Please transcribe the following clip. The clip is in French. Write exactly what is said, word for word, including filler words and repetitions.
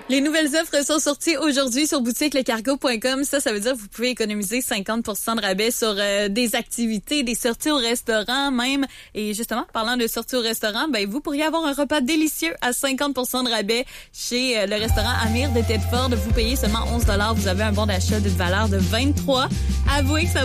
Les nouvelles offres sont sorties aujourd'hui sur boutique le cargo point com. Ça, ça veut dire que vous pouvez économiser cinquante pour cent de rabais sur euh, des activités, des sorties au restaurant même. Et justement, parlant de sorties au restaurant, ben vous pourriez avoir un repas délicieux à cinquante pour cent de rabais chez euh, le restaurant Amir de Tedford. Vous payez seulement onze dollars. Vous avez un bon d'achat d'une valeur de vingt-trois. Avouez que ça